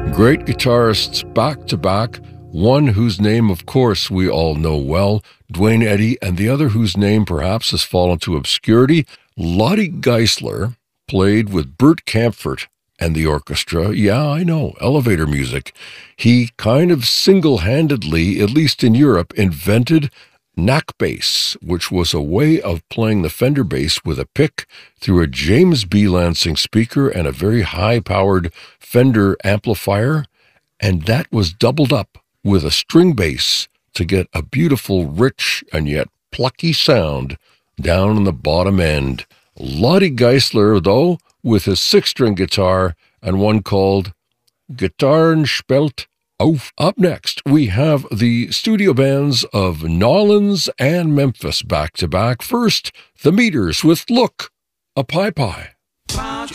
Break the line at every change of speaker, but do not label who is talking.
Great guitarists back to back, one whose name, of course, we all know well, Duane Eddy, and the other whose name perhaps has fallen to obscurity, Lottie Geisler, played with Bert Kaempfert and the orchestra. Yeah, I know, elevator music. He kind of single-handedly, at least in Europe, invented knack bass, which was a way of playing the Fender bass with a pick through a James B. Lansing speaker and a very high-powered Fender amplifier, and that was doubled up with a string bass to get a beautiful, rich, and yet plucky sound down on the bottom end. Lottie Geisler, though, with his six-string guitar and one called Gitarren spielt auf. Up next, we have the studio bands of Nolens and Memphis back to back. First, the Meters with Look, a Pie Pie.